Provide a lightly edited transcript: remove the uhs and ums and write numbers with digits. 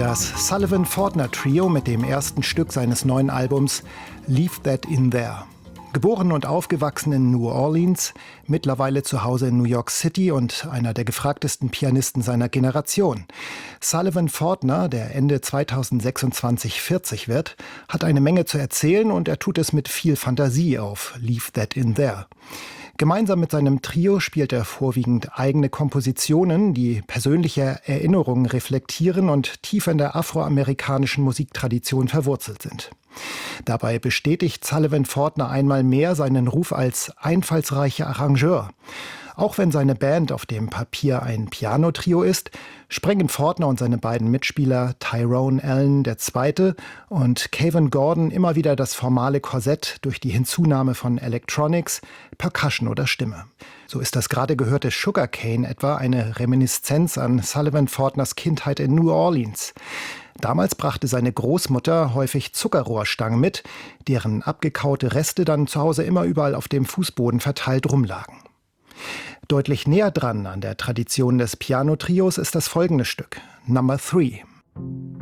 Das Sullivan-Fortner Trio mit dem ersten Stück seines neuen Albums Leave That In There. Geboren und aufgewachsen in New Orleans, mittlerweile zu Hause in New York City und einer der gefragtesten Pianisten seiner Generation. Sullivan-Fortner, der Ende 2026 40 wird, hat eine Menge zu erzählen und er tut es mit viel Fantasie auf Leave That In There. Gemeinsam mit seinem Trio spielt er vorwiegend eigene Kompositionen, die persönliche Erinnerungen reflektieren und tief in der afroamerikanischen Musiktradition verwurzelt sind. Dabei bestätigt Sullivan-Fortner einmal mehr seinen Ruf als einfallsreicher Arrangeur. Auch wenn seine Band auf dem Papier ein Piano-Trio ist, sprengen Fortner und seine beiden Mitspieler Tyrone Allen II. Und Kevin Gordon immer wieder das formale Korsett durch die Hinzunahme von Electronics, Percussion oder Stimme. So ist das gerade gehörte Sugarcane etwa eine Reminiszenz an Sullivan-Fortners Kindheit in New Orleans. Damals brachte seine Großmutter häufig Zuckerrohrstangen mit, deren abgekaute Reste dann zu Hause immer überall auf dem Fußboden verteilt rumlagen. Deutlich näher dran an der Tradition des Piano-Trios ist das folgende Stück, Number 3.